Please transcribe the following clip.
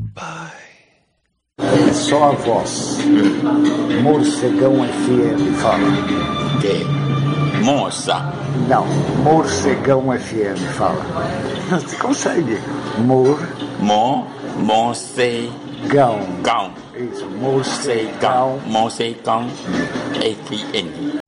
É só a voz. Morcegão FM fala. Que? Moça. Não, Morcegão FM fala. Você consegue. Morcegão. Isso, Morcegão. Morcegão. FM.